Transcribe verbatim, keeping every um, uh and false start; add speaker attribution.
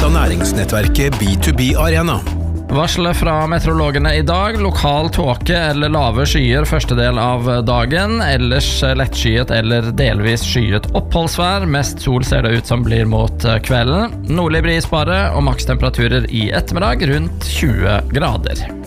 Speaker 1: av næringsnettverket B to B Arena.
Speaker 2: Varslet fra meteorologene i dag, lokal tåke eller lave skyer første del av dagen, ellers lettskyet eller delvis skyet oppholdsvær, mest sol ser det ut som blir mot kvelden, nordlig bris bare og makstemperaturer i ettermiddag rundt tjue grader.